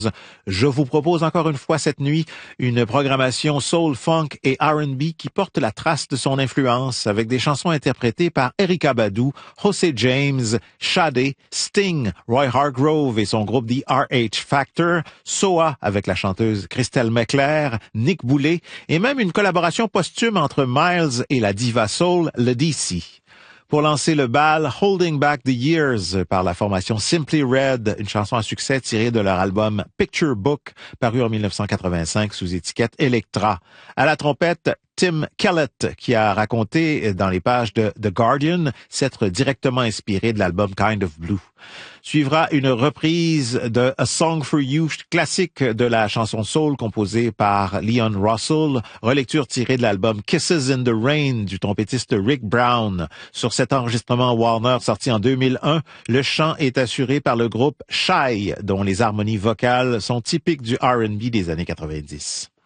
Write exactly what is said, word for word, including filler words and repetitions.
Je vous propose encore une fois cette nuit une programmation soul, funk et R and B qui porte la trace de son influence avec des chansons interprétées par Erykah Badu, José James, Sade, Sting, Roy Hargrove et son groupe The R H Factor, S O A avec la chanteuse Christelle McClair, Nick Boulay et même une collaboration posthume entre Miles et la diva soul, le D C. Pour lancer le bal, Holding Back the Years par la formation Simply Red, une chanson à succès tirée de leur album Picture Book, paru en mille neuf cent quatre-vingt-cinq sous étiquette Elektra. À la trompette, Tim Kellett, qui a raconté dans les pages de The Guardian s'être directement inspiré de l'album Kind of Blue. Suivra une reprise de A Song for You, classique de la chanson soul composée par Leon Russell, relecture tirée de l'album Kisses in the Rain du trompettiste Rick Brown. Sur cet enregistrement Warner sorti en deux mille un, le chant est assuré par le groupe Shy, dont les harmonies vocales sont typiques du R and B des années quatre-vingt-dix.